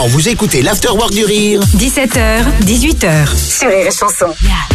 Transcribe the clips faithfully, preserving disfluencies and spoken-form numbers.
maintenant, vous écoutez l'Afterwork du Rire. dix-sept heures, dix-huit heures. Sur Rire et Chanson.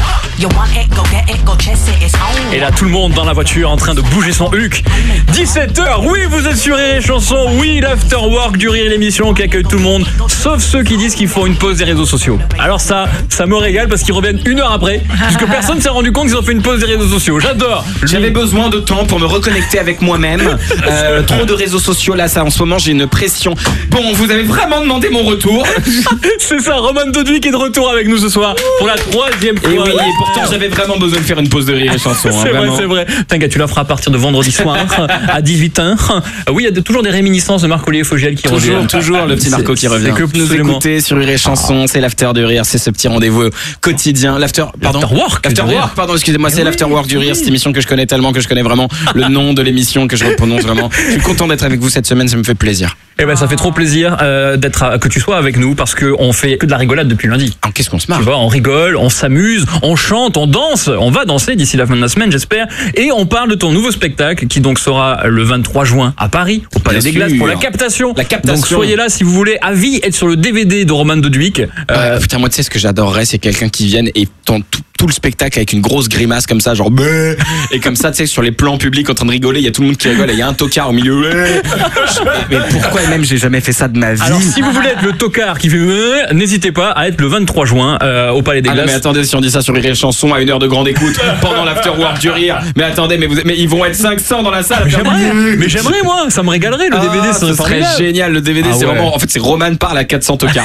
Et là, tout le monde dans la voiture en train de bouger son huc. dix-sept heures, oui, vous êtes sur Rire et Chanson. Oui, l'Afterwork du Rire, l'émission qui accueille tout le monde, sauf ceux qui disent qu'il faut une pause des réseaux sociaux. Alors ça, ça me régale parce qu'ils reviennent une heure après, puisque personne s'est rendu compte qu'ils ont fait une pause des réseaux sociaux. J'adore. J'avais besoin de temps pour me reconnecter avec moi-même. Euh, trop de réseaux sociaux là, ça en ce moment j'ai une pression. Bon, vous avez vraiment demandé mon retour. C'est ça, Roman Doduic est de retour avec nous ce soir pour la troisième fois. Et oui, et pourtant j'avais vraiment besoin de faire une pause de Rire et Chanson. Hein, c'est vrai, c'est vrai. T'inquiète, tu la feras à partir de vendredi soir à dix-huit heures. Oui, il y a de, toujours des réminiscences de Marc-Olivier Fogiel qui toujours, revient. Toujours le petit Marco qui revient. C'est que nous écouter sur Rire et Chanson, c'est l'After du Rire, c'est ce petit rendez-vous quotidien. L'After, pardon. L'Afterwork. L'Afterwork, pardon, excusez-moi, c'est oui, l'Afterwork du Rire, oui. cette émission que je connais tellement, que je connais vraiment le nom de l'émission, que je reprononce vraiment. Je suis content d'être avec vous cette semaine, ça me fait plaisir. Eh ben, ça fait trop plaisir euh, d'être à, que tu sois avec nous parce que on fait que de la rigolade depuis lundi. Ah, qu'est-ce qu'on se marre. Tu vois, on rigole, on s'amuse, on chante, on danse, on va danser d'ici la fin de la semaine, j'espère. Et on parle de ton nouveau spectacle qui donc sera le vingt-trois juin à Paris, au Palais des Glaces pour la captation. La captation. Donc soyez là si vous voulez à vie être sur le D V D de Roman Doduic. Euh, ouais, putain, moi tu sais ce que j'adorerais, c'est quelqu'un qui vienne et tente tout, tout le spectacle avec une grosse grimace comme ça, genre Bleh et comme ça, tu sais, sur les plans publics en train de rigoler, il y a tout le monde qui rigole et il y a un tocard au milieu. Bleh mais pourquoi même j'ai jamais fait ça de ma vie. Alors si vous voulez être le tocard qui fait Bleh, n'hésitez pas à être le vingt-trois juin euh, au Palais des ah Glaces. Non, mais attendez, si on dit ça sur Rire et Chanson à une heure de grande écoute pendant l'Afterwork du Rire, mais attendez, mais, vous, mais ils vont être cinq cents dans la salle. Mais j'aimerais, mais j'aimerais moi, ça me régalerait le ah, D V D, ce serait génial. Le D V D, ah, c'est ouais. vraiment, en fait, c'est Roman parle à quatre cents tocards.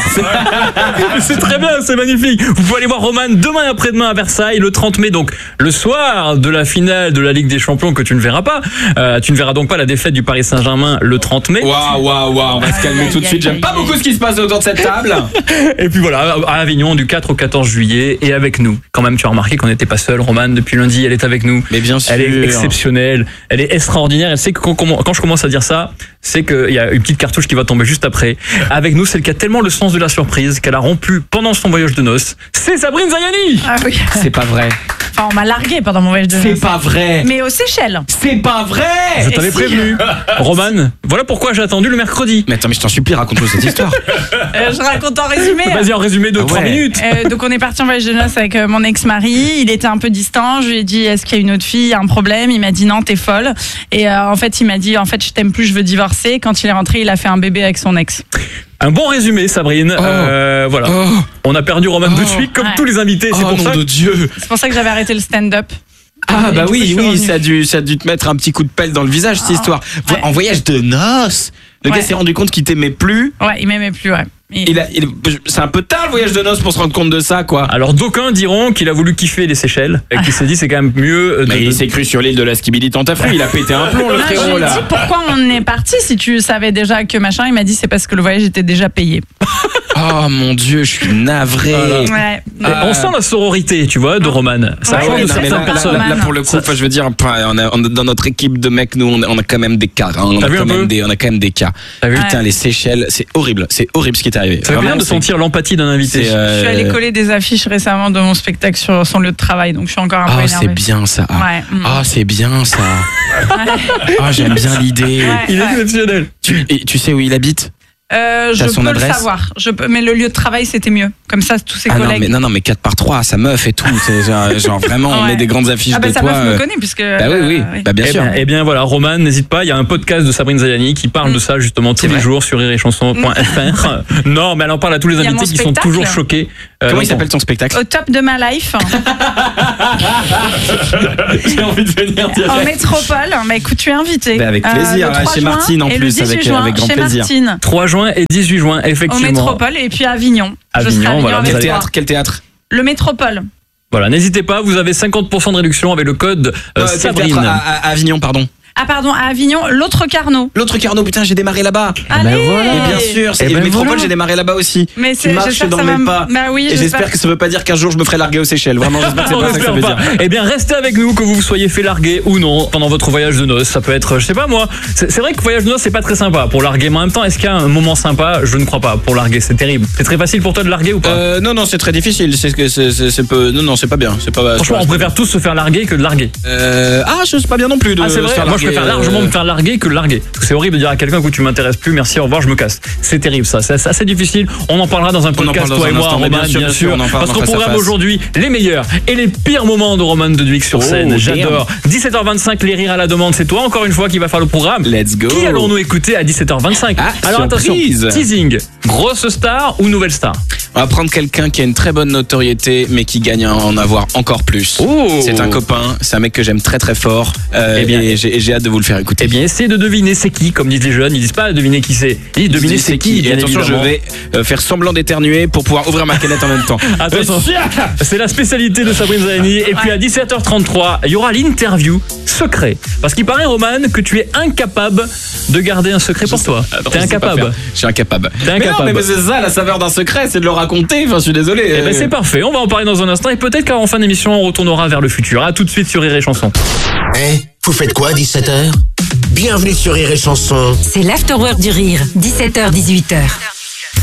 C'est très bien, c'est magnifique. Vous pouvez aller voir Roman demain et après-demain à Versailles, le trente mai, donc le soir de la finale de la Ligue des Champions que tu ne verras pas. Euh, tu ne verras donc pas la défaite du Paris Saint-Germain le trente mai. Waouh, waouh, waouh, on va se calmer tout de suite. J'aime pas beaucoup ce qui se passe autour de cette table. Et puis voilà, à Avignon du quatre au quatorze juillet et avec nous. Quand même, tu as remarqué qu'on n'était pas seul. Roman, depuis lundi, elle est avec nous. Mais bien sûr. Elle est exceptionnelle, elle est extraordinaire. Elle sait que quand, quand je commence à dire ça, c'est qu'il y a une petite cartouche qui va tomber juste après. Avec nous, c'est le qui a tellement le sens de la surprise qu'elle a rompu pendant son voyage de noces. C'est Sabrine Zayani. Ah oui. C'est pas vrai. Enfin, on m'a largué pendant mon voyage de noces. C'est pas vrai. Mais aux Seychelles. C'est pas vrai. Je t'avais si. prévenu. Roman, voilà pourquoi j'ai attendu le mercredi. Mais attends, mais je t'en supplie, raconte-nous cette histoire. euh, je raconte en résumé. Vas-y, en résumé de ah trois ouais. minutes. Euh, donc, on est parti en voyage de noces avec euh, mon ex-mari. Il était un peu distant. Je lui ai dit, est-ce qu'il y a une autre fille, un problème? Il m'a dit, non, t'es folle. Et euh, en fait, il m'a dit, en fait, je t'aime plus, je veux divorcer. Quand il est rentré, il a fait un bébé avec son ex. Un bon résumé, Sabrine. Oh. Euh, voilà. Oh. On a perdu Roman oh. Doduic comme ouais. tous les invités. C'est oh, pour nom ça. de Dieu. C'est pour ça que j'avais arrêté le stand-up. Ah bah oui, oui, ça a, dû, ça a dû te mettre un petit coup de pelle dans le visage, cette oh. histoire. Ouais. En voyage de noces, le ouais. gars s'est rendu compte qu'il t'aimait plus. Ouais, il m'aimait plus, ouais. Il... Il a, il, c'est un peu tard le voyage de noces pour se rendre compte de ça, quoi. Alors d'aucuns diront qu'il a voulu kiffer les Seychelles et qu'il s'est dit c'est quand même mieux. De, Mais de... il s'est cru sur l'île de la Skibidi Tentafru, il a pété un plomb le non, frérot là. J'ai dit pourquoi on est parti si tu savais déjà que machin. Il m'a dit c'est parce que le voyage était déjà payé. Oh mon Dieu, je suis navré. Voilà. Ouais. Euh, on sent la sororité, tu vois, de Roman. Ça ouais, change ouais, de non, certaines là, personnes. Là, là, là, pour le coup, je veux dire, on a, on a, dans notre équipe de mecs, nous, on a, on a quand même des cas. Hein, on, a quand même des, on a quand même des cas. Putain, les Seychelles, c'est horrible. C'est horrible ce qui est arrivé. Ça fait bien de sentir l'empathie d'un invité. Euh... Je suis allée coller des affiches récemment de mon spectacle sur son lieu de travail, donc je suis encore un oh, peu énervée. C'est bien ça. Ah, ouais. oh, c'est bien ça. Ah, oh, j'aime bien l'idée. Ouais, il est ouais. exceptionnel. Tu, et, tu sais où il habite? Euh, je son peux adresse? le savoir, je peux, mais le lieu de travail c'était mieux. Comme ça, tous ses ah collègues. Non, mais, non, non, mais quatre par trois, sa meuf et tout. C'est genre, genre vraiment, ouais. On met des grandes affiches ah bah, de sa toi. Meuf euh... me connaît puisque. Bah oui, oui, euh, bah bien eh sûr. Bien, eh bien voilà, Roman, n'hésite pas. Il y a un podcast de Sabrine Zayani qui parle mm. de ça justement tous les jours sur rire et chanson point f r. Non, mais elle en parle à tous les invités qui sont toujours choqués. Euh, Comment il s'appelle ton spectacle? Au top de ma life. J'ai envie de venir direct. En métropole. Bah écoute, tu es invité. Bah avec plaisir. Euh, chez Martine en plus, avec, juin, avec grand chez plaisir. Martine. trois juin et dix-huit juin, effectivement. Au métropole et puis à Avignon. Avignon, Avignon voilà. Quel théâtre, quel théâtre? Le métropole. Voilà, n'hésitez pas, vous avez cinquante pour cent de réduction avec le code euh, euh, Sabrine. À, à Avignon, pardon. Ah pardon, à Avignon, l'autre Carnot. L'autre Carnot, putain, j'ai démarré là-bas. Allez. Ben voilà. Et bien sûr, c'est et ben le métropole, voilà. J'ai démarré là-bas aussi. Mais c'est, tu marches dans ça mes pas. Bah oui, et j'espère, j'espère que ça veut pas dire qu'un jour je me ferai larguer aux Seychelles. Vraiment, j'espère que c'est pas ça que ça veut dire. Eh bien, restez avec nous, que vous vous soyez fait larguer ou non pendant votre voyage de noces. Ça peut être, je sais pas moi. C'est, c'est vrai que voyage de noces, c'est pas très sympa pour larguer. Mais en même temps, est-ce qu'il y a un moment sympa? Je ne crois pas. Pour larguer, c'est terrible. C'est très facile pour toi de larguer ou pas? euh, Non, non, c'est très difficile. C'est que c'est, c'est, c'est peu. Non, non, c'est pas bien. C'est pas. Franchement, on préfère tous se faire larguer que de larguer. Euh, ah, je sais pas bien non plus. De ah, c'est vrai. Moi, je préfère euh, largement me faire larguer que larguer. C'est horrible de dire à quelqu'un que tu m'intéresses plus, merci, au revoir, je me casse. C'est terrible ça, c'est assez difficile. On en parlera dans un podcast, parle toi dans et un moi, instant, mais Roman, bien sûr, bien bien sûr, sûr. on en parle Parce en qu'on face à programme face. aujourd'hui les meilleurs et les pires moments de Roman de Duic sur Oh, scène. damn. J'adore. dix-sept heures vingt-cinq, les rires à la demande, c'est toi encore une fois qui va faire le programme. Let's go. Qui allons-nous écouter à dix-sept heures vingt-cinq? Ah, Alors surprise. attention, teasing, grosse star ou nouvelle star? On va prendre quelqu'un qui a une très bonne notoriété, mais qui gagne à en avoir encore plus. Oh. C'est un copain, c'est un mec que j'aime très très fort. Euh, Eh bien, et j'ai et j'ai hâte de vous le faire écouter. Eh bien, essayez de deviner c'est qui, comme disent les jeunes. Ils disent pas deviner qui c'est. Ils disent deviner c'est qui. Et bien attention, évidemment. je vais euh, faire semblant d'éternuer pour pouvoir ouvrir ma canette en même temps. Attention, c'est la spécialité de Sabrine Zahani. Et puis à dix-sept heures trente-trois, il y aura l'interview secret. Parce qu'il paraît, Roman, que tu es incapable de garder un secret pour toi. Attends, T'es je sais pas incapable. faire. Je suis incapable. T'es Mais non, incapable. mais c'est ça la saveur d'un secret, c'est de le raconter. Enfin, je suis désolé. Eh ben c'est parfait, on va en parler dans un instant et peut-être qu'en fin d'émission on retournera vers le futur. À tout de suite sur Rire et Chanson. Eh, vous faites quoi à dix-sept heures? Bienvenue sur Rire et Chanson. C'est l'afterwork du rire, dix-sept heures dix-huit heures.